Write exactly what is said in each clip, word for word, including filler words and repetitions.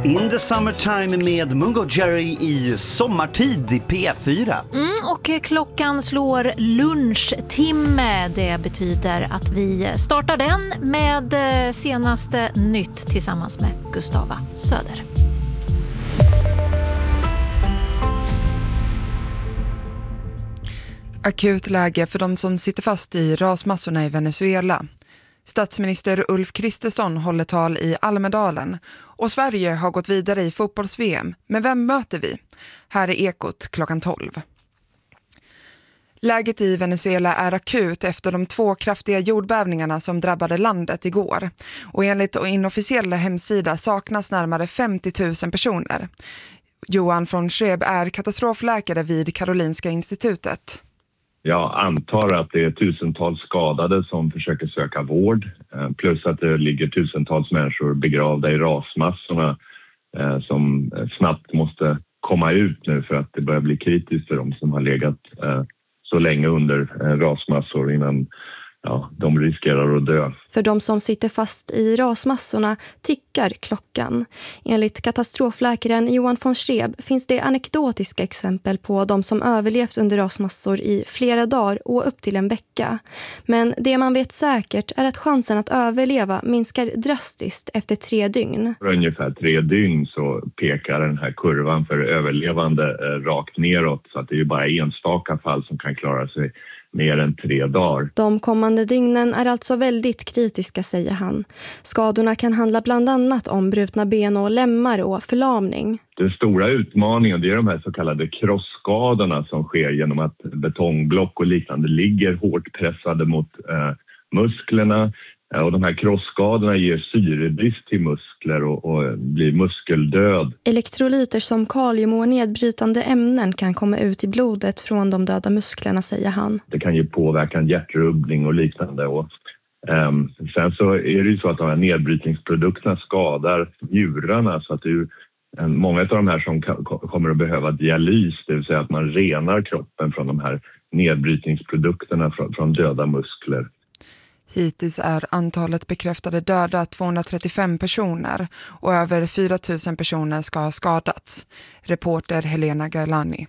In the Summertime med Mungo Jerry i sommartid i P fyra. Mm, och klockan slår lunchtimme. Det betyder att vi startar den med senaste nytt tillsammans med Gustava Söder. Akut läge för de som sitter fast i rasmassorna i Venezuela. Statsminister Ulf Kristersson håller tal i Almedalen och Sverige har gått vidare i fotbolls-V M. Men vem möter vi? Här är Ekot klockan tolv. Läget i Venezuela är akut efter de två kraftiga jordbävningarna som drabbade landet igår. Och enligt inofficiella hemsida saknas närmare femtio tusen personer. Johan von Schreeb är katastrofläkare vid Karolinska institutet. Jag antar att det är tusentals skadade som försöker söka vård. Plus att det ligger tusentals människor begravda i rasmassorna som snabbt måste komma ut nu för att det börjar bli kritiskt för dem som har legat så länge under rasmassor innan ja, de riskerar att dö. För de som sitter fast i rasmassorna tickar klockan. Enligt katastrofläkaren Johan von Schreeb finns det anekdotiska exempel på de som överlevt under rasmassor i flera dagar och upp till en vecka. Men det man vet säkert är att chansen att överleva minskar drastiskt efter tre dygn. För ungefär tre dygn så pekar den här kurvan för överlevande eh, rakt neråt, så att det är ju bara enstaka fall som kan klara sig mer än tre dagar. De kommande dygnen är alltså väldigt kritiska, säger han. Skadorna kan handla bland annat om brutna ben och lemmar och förlamning. Den stora utmaningen det är de här så kallade krossskadorna som sker genom att betongblock och liknande ligger hårt pressade mot eh, musklerna. Och de här krossskadorna ger syrebrist till muskler och, och blir muskeldöd. Elektrolyter som kalium och nedbrytande ämnen kan komma ut i blodet från de döda musklerna, säger han. Det kan ge påverkan hjärtrubbning och liknande. Och, um, sen så är det ju så att de här nedbrytningsprodukterna skadar njurarna, så att det är ju en, många av de här som ka- kommer att behöva dialys, det vill säga att man renar kroppen från de här nedbrytningsprodukterna från, från döda muskler. Hittills är antalet bekräftade döda tvåhundratrettiofem personer och över fyra tusen personer ska ha skadats. Reporter Helena Gailani.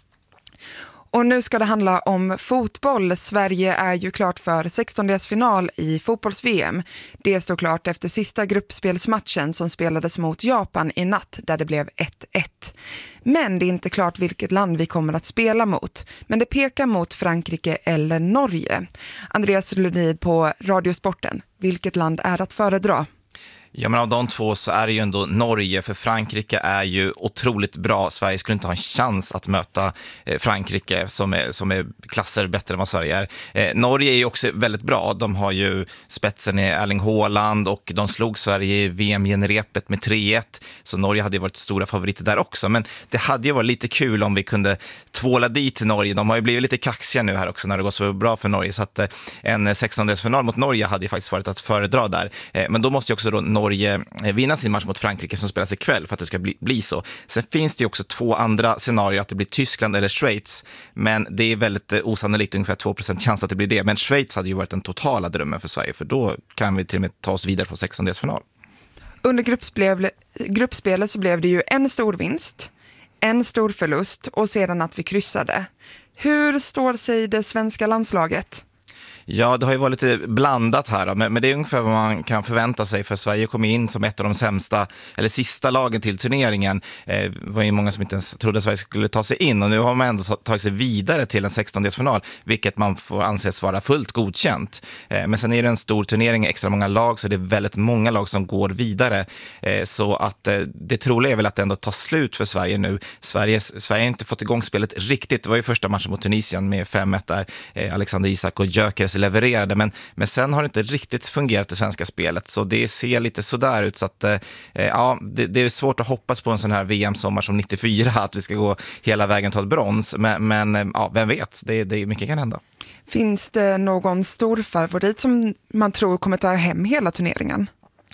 Och nu ska det handla om fotboll. Sverige är ju klart för sextondelsfinal i fotbolls-V M. Det står klart efter sista gruppspelsmatchen som spelades mot Japan i natt där det blev ett ett. Men det är inte klart vilket land vi kommer att spela mot. Men det pekar mot Frankrike eller Norge. Andreas Lundin på Radiosporten. Vilket land är att föredra? Ja, men av de två så är det ju ändå Norge, för Frankrike är ju otroligt bra. Sverige skulle inte ha en chans att möta Frankrike som är, som är klasser bättre än vad Sverige är. Eh, Norge är ju också väldigt bra. De har ju spetsen i Erling Haaland och de slog Sverige i V M-genrepet med tre ett. Så Norge hade ju varit stora favoriter där också. Men det hade ju varit lite kul om vi kunde tvåla dit till Norge. De har ju blivit lite kaxiga nu här också när det går så bra för Norge. Så att eh, en sextondelsfinal mot Norge hade ju faktiskt varit att föredra där. Eh, men då måste ju också då Norge vinna sin match mot Frankrike som spelas ikväll för att det ska bli, bli så. Sen finns det ju också två andra scenarier, att det blir Tyskland eller Schweiz, men det är väldigt eh, osannolikt, ungefär två procent chans att det blir det. Men Schweiz hade ju varit den totala drömmen för Sverige, för då kan vi till och med ta oss vidare från sextondelsfinal. Under gruppspel, gruppspelet så blev det ju en stor vinst, en stor förlust och sedan att vi kryssade. Hur står sig det svenska landslaget? Ja, det har ju varit lite blandat här då, men, men det är ungefär vad man kan förvänta sig, för Sverige kom in som ett av de sämsta eller sista lagen till turneringen. Eh, det var ju många som inte ens trodde att Sverige skulle ta sig in, och nu har man ändå tagit sig vidare till en sextondelsfinal, vilket man får anses vara fullt godkänt. Eh, men sen är det en stor turnering, extra många lag, så det är väldigt många lag som går vidare. Eh, så att eh, det troliga är väl att det ändå tar slut för Sverige nu. Sverige, Sverige har inte fått igång spelet riktigt. Det var ju första matchen mot Tunisien med fem ett där. Eh, Alexander Isak och Gyökeres levererade, men, men sen har det inte riktigt fungerat det svenska spelet, så det ser lite sådär ut, så att eh, ja, det, det är svårt att hoppas på en sån här V M-sommar som nittiofyra, att vi ska gå hela vägen till ett brons, men, men ja, vem vet, det, det mycket kan hända. Finns det någon stor favorit som man tror kommer ta hem hela turneringen?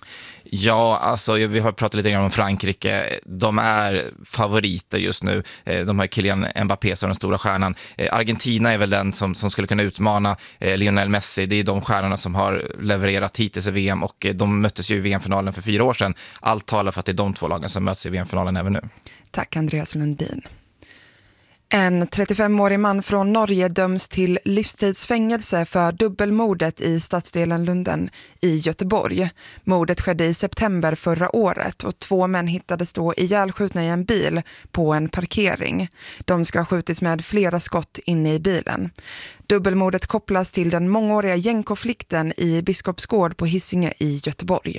Ja, alltså vi har pratat lite grann om Frankrike. De är favoriter just nu. De har Kylian Mbappé som den stora stjärnan. Argentina är väl den som, som skulle kunna utmana Lionel Messi. Det är de stjärnorna som har levererat hittills i V M och de möttes ju i V M-finalen för fyra år sedan. Allt talar för att det är de två lagen som möts i V M-finalen även nu. Tack Andreas Lundin. En trettiofemårig man från Norge döms till livstidsfängelse för dubbelmordet i stadsdelen Lunden i Göteborg. Mordet skedde i september förra året och två män hittades då ihjälskjutna i en bil på en parkering. De ska ha skjutits med flera skott inne i bilen. Dubbelmordet kopplas till den mångåriga gängkonflikten i Biskopsgård på Hisingen i Göteborg.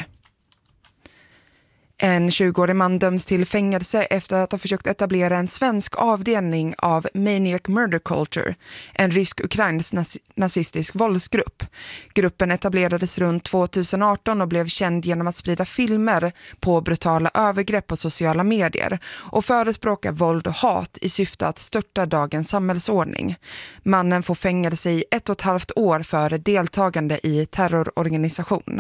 En tjugoårig man döms till fängelse efter att ha försökt etablera en svensk avdelning av Maniac Murder Culture, en rysk-ukrainsk naz- nazistisk våldsgrupp. Gruppen etablerades runt tjugoarton och blev känd genom att sprida filmer på brutala övergrepp på sociala medier och förespråka våld och hat i syfte att störta dagens samhällsordning. Mannen får fängelse i ett och ett halvt år för deltagande i terrororganisation.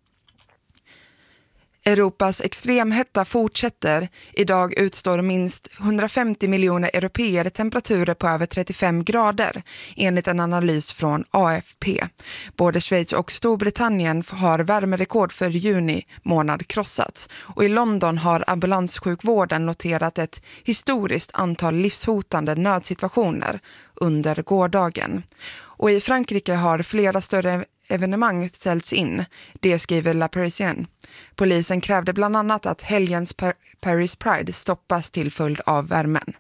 Europas extremhetta fortsätter. Idag utstår minst hundrafemtio miljoner europeer temperaturer på över trettiofem grader, enligt en analys från A F P. Både Schweiz och Storbritannien har värmerekord för juni månad krossats. Och i London har ambulanssjukvården noterat ett historiskt antal livshotande nödsituationer under gårdagen. Och i Frankrike har flera större evenemang ställts in. Det skriver La Parisienne. Polisen krävde bland annat att helgens Par- Paris Pride stoppas till följd av värmen.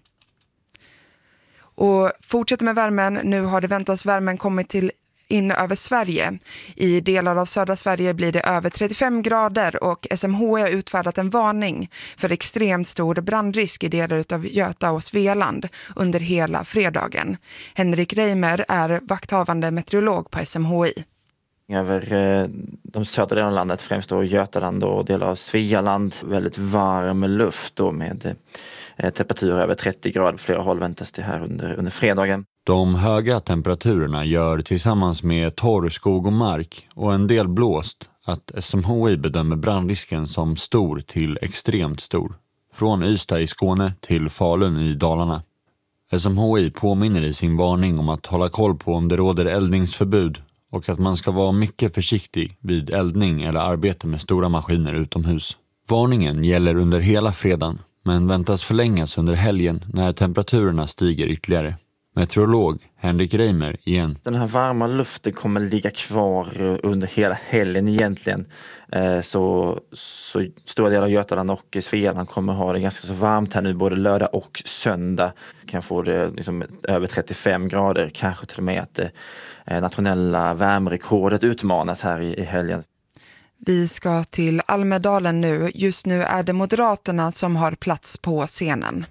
Och fortsätter med värmen. Nu har det väntats värmen kommit till in över Sverige. I delar av södra Sverige blir det över trettiofem grader och S M H I har utfärdat en varning för extremt stor brandrisk i delar av Göta och Svealand under hela fredagen. Henrik Reimer är vakthavande meteorolog på S M H I. Över de södra delarna av landet, främst då Götaland och delar av Svealand, väldigt varm luft då med temperaturer över trettio grader på flera håll väntas det här under, under fredagen. De höga temperaturerna gör tillsammans med torr skog och mark och en del blåst att S M H I bedömer brandrisken som stor till extremt stor. Från Ystad i Skåne till Falun i Dalarna. S M H I påminner i sin varning om att hålla koll på om det råder eldningsförbud och att man ska vara mycket försiktig vid eldning eller arbete med stora maskiner utomhus. Varningen gäller under hela fredagen men väntas förlängas under helgen när temperaturerna stiger ytterligare. Meteorolog Henrik Reimer igen. Den här varma luften kommer ligga kvar under hela helgen egentligen. Så, så stora delar av Götaland och Svealand kommer ha det ganska så varmt här nu både lördag och söndag. Kan få det liksom över trettiofem grader, kanske till och med att det nationella värmerekordet utmanas här i, i helgen. Vi ska till Almedalen nu. Just nu är det Moderaterna som har plats på scenen.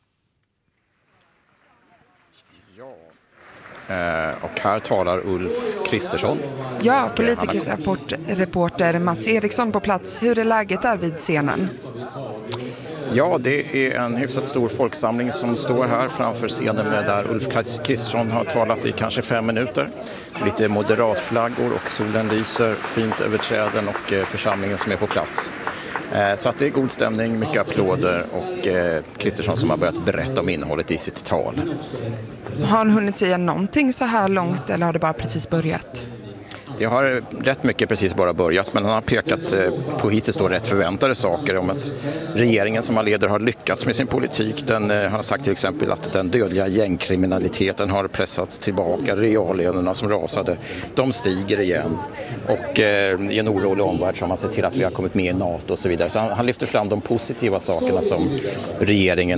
Och här talar Ulf Kristersson. Ja, politikerreporter Mats Eriksson på plats. Hur är läget där vid scenen? Ja, det är en hyfsat stor folksamling som står här framför scenen med där Ulf Kristersson har talat i kanske fem minuter. Lite moderatflaggor och solen lyser fint över träden och församlingen som är på plats. Så att det är god stämning, mycket applåder och Kristersson som har börjat berätta om innehållet i sitt tal. Har han hunnit säga någonting så här långt eller har det bara precis börjat? Det har rätt mycket precis bara börjat, men han har pekat på hittills då rätt förväntade saker om att regeringen som han leder har lyckats med sin politik. Den har sagt till exempel att den dödliga gängkriminaliteten har pressats tillbaka, reallönerna som rasade, de stiger igen. Och i en orolig omvärld så har man sett till att vi har kommit med i NATO och så vidare. Så han, han lyfter fram de positiva sakerna som regeringen